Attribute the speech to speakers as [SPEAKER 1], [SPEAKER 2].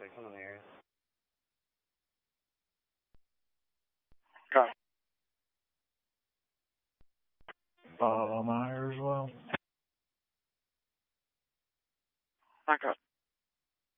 [SPEAKER 1] Come on here.
[SPEAKER 2] Got
[SPEAKER 3] Bob Myers, well.
[SPEAKER 2] I got